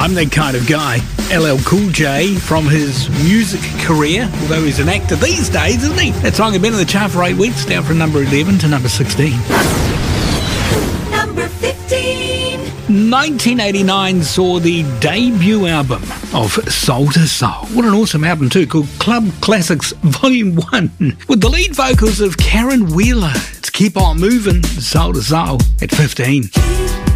I'm That Kind of Guy. LL Cool J from his music career, although he's an actor these days, isn't he? That song had been in the chart for 8 weeks, down from number 11 to number 16. Number 15. 1989 saw the debut album of Soul II Soul. What an awesome album too, called Club Classics Volume 1, with the lead vocals of Karen Wheeler. It's Keep On Moving, Soul II Soul at 15.